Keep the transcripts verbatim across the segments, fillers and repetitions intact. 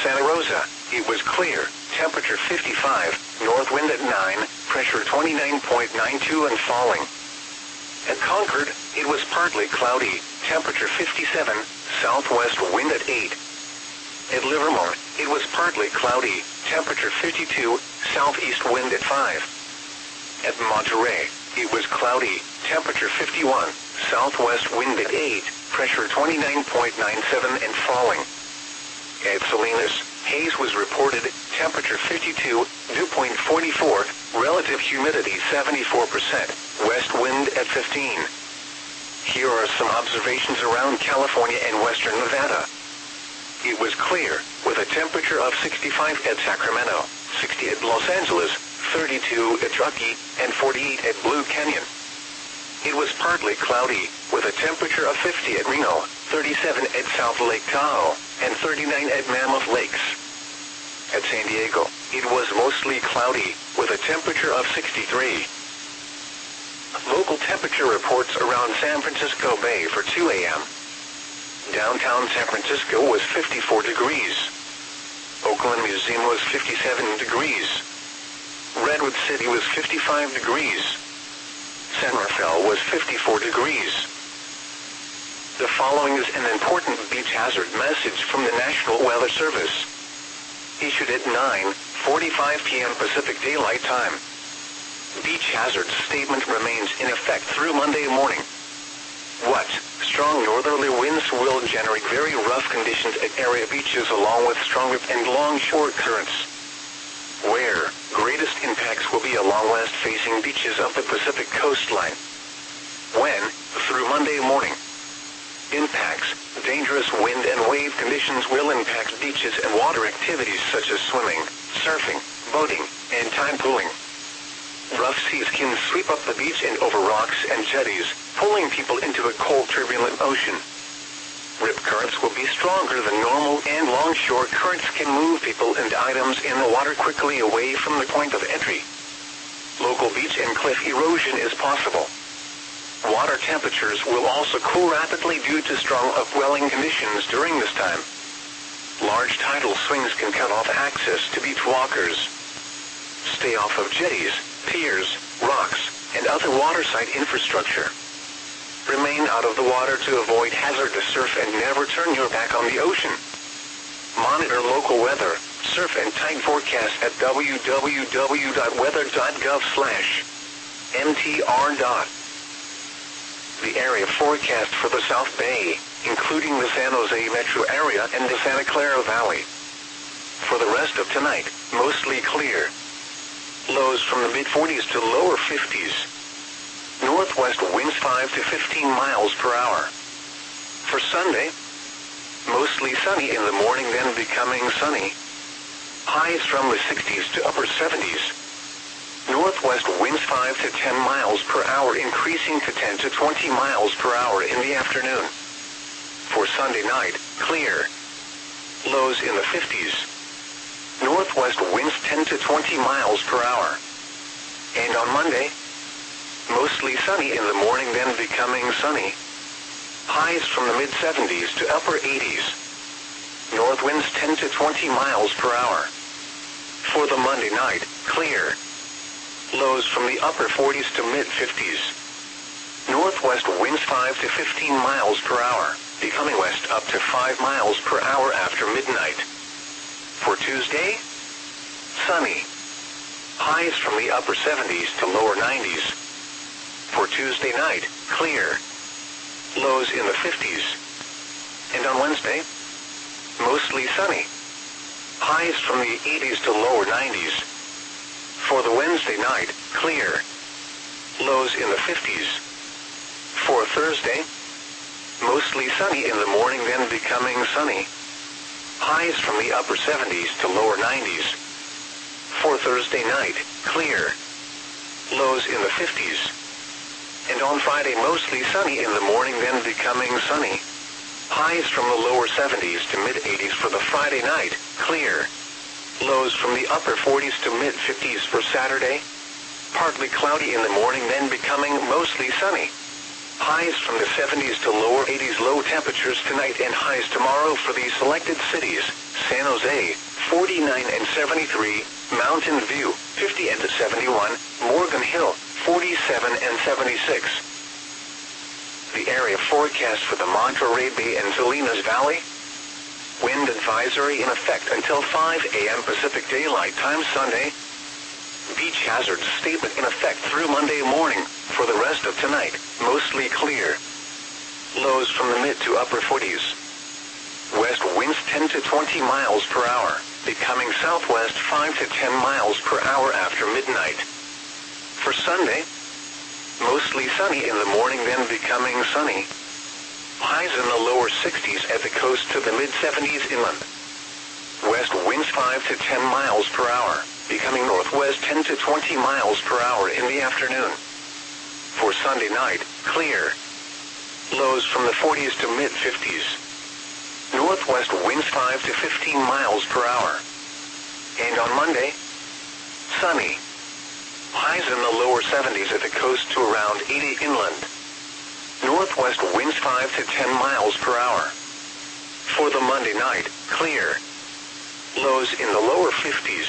Santa Rosa, it was clear, temperature fifty-five, north wind at nine, pressure twenty-nine point nine two and falling. At Concord, it was partly cloudy, temperature fifty-seven, southwest wind at eight. At Livermore, it was partly cloudy, temperature fifty-two, southeast wind at five. At Monterey, it was cloudy, temperature fifty-one, southwest wind at eight, pressure twenty-nine point nine seven and falling. At Salinas, haze was reported, temperature fifty-two, dew point forty-four, relative humidity seventy-four percent, west wind at fifteen. Here are some observations around California and western Nevada. It was clear, with a temperature of sixty-five at Sacramento, sixty at Los Angeles, thirty-two at Truckee, and forty-eight at Blue Canyon. It was partly cloudy, with a temperature of fifty at Reno, thirty-seven at South Lake Tahoe, and thirty-nine at Mammoth Lakes. At San Diego, it was mostly cloudy, with a temperature of sixty-three. Local temperature reports around San Francisco Bay for two a m Downtown San Francisco was fifty-four degrees. Oakland Museum was fifty-seven degrees. Redwood City was fifty-five degrees. San Rafael was fifty-four degrees. The following is an important beach hazard message from the National Weather Service. Issued at nine forty-five p m Pacific Daylight Time. Beach hazard statement remains in effect through Monday morning. What? Strong northerly winds will generate very rough conditions at area beaches along with strong and long shore currents. Where? Greatest impacts will be along west-facing beaches of the Pacific coastline. When? Through Monday morning. Impacts. Dangerous wind and wave conditions will impact beaches and water activities such as swimming, surfing, boating, and tide pooling. Rough seas can sweep up the beach and over rocks and jetties, pulling people into a cold, turbulent ocean. Rip currents will be stronger than normal, and longshore currents can move people and items in the water quickly away from the point of entry. Local beach and cliff erosion is possible. Water temperatures will also cool rapidly due to strong upwelling conditions during this time. Large tidal swings can cut off access to beach walkers. Stay off of jetties, piers, rocks, and other waterside infrastructure. Remain out of the water to avoid hazardous surf and never turn your back on the ocean. Monitor local weather, surf and tide forecast at w w w dot weather dot gov slash m t r. The area forecast for the South Bay, including the San Jose metro area and the Santa Clara Valley. For the rest of tonight, mostly clear. Lows from the mid forties to lower fifties. Northwest winds five to fifteen miles per hour. For Sunday, mostly sunny in the morning, then becoming sunny. Highs from the sixties to upper seventies. Northwest winds five to ten miles per hour, increasing to ten to twenty miles per hour in the afternoon. For Sunday night, clear. Lows in the fifties. Northwest winds ten to twenty miles per hour. And on Monday, mostly sunny in the morning, then becoming sunny. Highs from the mid seventies to upper eighties. North winds ten to twenty miles per hour. For the Monday night, clear. Lows from the upper forties to mid fifties. Northwest winds five to fifteen miles per hour, becoming west up to five miles per hour after midnight. For Tuesday, sunny. Highs from the upper seventies to lower nineties. For Tuesday night, clear. Lows in the fifties. And on Wednesday, mostly sunny. Highs from the eighties to lower nineties. For the Wednesday night, clear. Lows in the fifties. For Thursday, mostly sunny in the morning, then becoming sunny. Highs from the upper seventies to lower nineties. For Thursday night, clear. Lows in the fifties. And on Friday, mostly sunny in the morning, then becoming sunny. Highs from the lower seventies to mid eighties for the Friday night, clear. Lows from the upper forties to mid fifties for Saturday. Partly cloudy in the morning, then becoming mostly sunny. Highs from the seventies to lower eighties. Low temperatures tonight and highs tomorrow for these selected cities: San Jose, forty-nine and seventy-three, Mountain View, fifty and seventy-one, Morgan Hill, forty-seven and seventy-six. The area forecast for the Monterey Bay and Salinas Valley. Wind advisory in effect until five a m Pacific Daylight Time Sunday. Beach hazard statement in effect through Monday morning. For the rest of tonight, mostly clear. Lows from the mid to upper forties. West winds ten to twenty miles per hour, becoming southwest five to ten miles per hour after midnight. For Sunday, mostly sunny in the morning, then becoming sunny. Highs in the lower sixties at the coast to the mid seventies inland. West winds five to ten miles per hour, becoming northwest ten to twenty miles per hour in the afternoon. For Sunday night, clear. Lows from the forties to mid fifties. Northwest winds five to fifteen miles per hour. And on Monday, sunny. Highs in the lower seventies at the coast to around eighty inland. Northwest winds five to ten miles per hour. For the Monday night, clear. Lows in the lower fifties.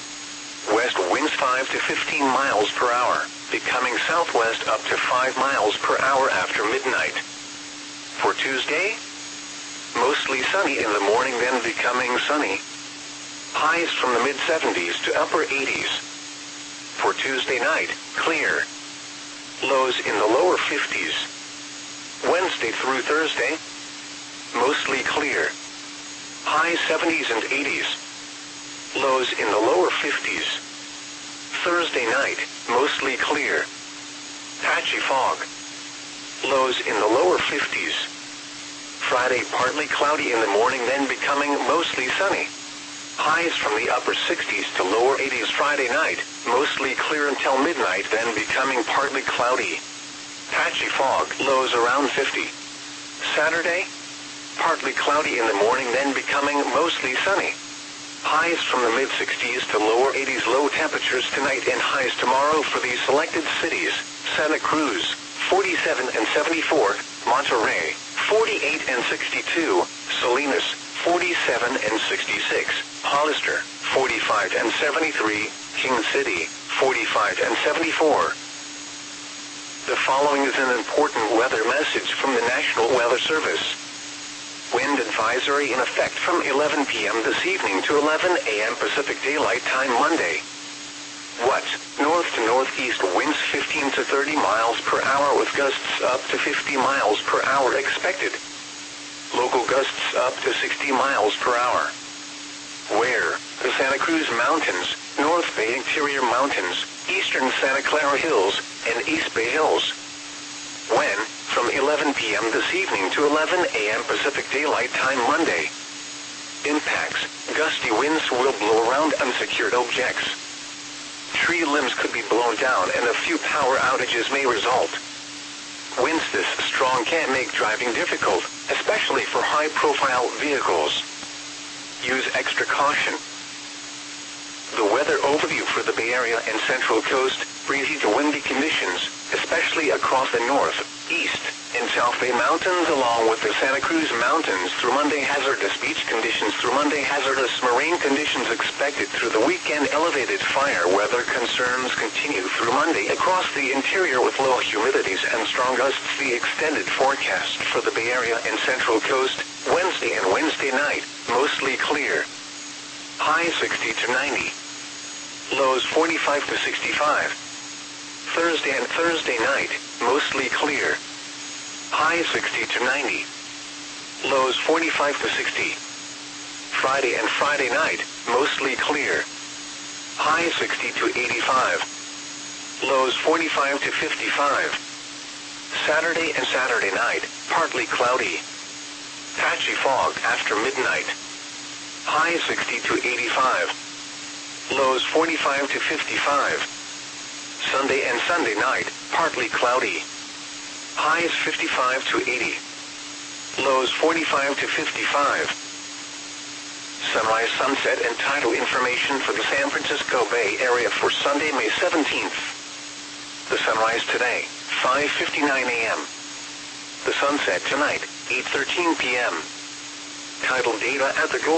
West winds five to fifteen miles per hour, becoming southwest up to five miles per hour after midnight. For Tuesday, mostly sunny in the morning, then becoming sunny. Highs from the mid seventies to upper eighties. For Tuesday night, clear. Lows in the lower fifties. Wednesday through Thursday, mostly clear. Highs seventies and eighties. Lows in the lower fifties. Thursday night, mostly clear. Patchy fog. Lows in the lower fifties. Friday partly cloudy in the morning, then becoming mostly sunny. Highs from the upper sixties to lower eighties. Friday night, mostly clear until midnight, then becoming partly cloudy. Patchy fog. Lows around fifty. Saturday, partly cloudy in the morning, then becoming mostly sunny. Highs from the mid sixties to lower eighties. Low temperatures tonight and highs tomorrow for these selected cities: Santa Cruz, forty-seven and seventy-four, Monterey, forty-eight and sixty-two, Salinas, forty-seven and sixty-six, Hollister, forty-five and seventy-three, King City, forty-five and seventy-four. The following is an important weather message from the National Weather Service. Wind advisory in effect from eleven p m this evening to eleven a m Pacific Daylight Time Monday. What? North to northeast winds fifteen to thirty miles per hour with gusts up to fifty miles per hour expected. Local gusts up to sixty miles per hour. Where? The Santa Cruz Mountains, North Bay Interior Mountains, Eastern Santa Clara Hills, and East Bay Hills. When? From eleven p m this evening to eleven a m Pacific Daylight Time Monday. Impacts: gusty winds will blow around unsecured objects. Tree limbs could be blown down and a few power outages may result. Winds this strong can make driving difficult, especially for high-profile vehicles. Use extra caution. The weather overview for the Bay Area and Central Coast: breezy to windy conditions, especially across the north, east, and South Bay Mountains along with the Santa Cruz Mountains through Monday. Hazardous beach conditions through Monday. Hazardous marine conditions expected through the weekend. Elevated fire weather concerns continue through Monday across the interior with low humidities and strong gusts. The extended forecast for the Bay Area and Central Coast: Wednesday and Wednesday night, mostly clear. High sixty to ninety. Lows forty-five to sixty-five. Thursday and Thursday night, mostly clear. High sixty to ninety. Lows forty-five to sixty. Friday and Friday night, mostly clear. High sixty to eighty-five. Lows forty-five to fifty-five. Saturday and Saturday night, partly cloudy. Patchy fog after midnight. High sixty to eighty-five. Lows forty-five to fifty-five. Sunday and Sunday night, partly cloudy. Highs fifty-five to eighty. Lows forty-five to fifty-five. Sunrise, sunset, and tidal information for the San Francisco Bay Area for Sunday, May seventeenth. The sunrise today, five fifty-nine a m The sunset tonight, eight thirteen p m Tidal data at the Gold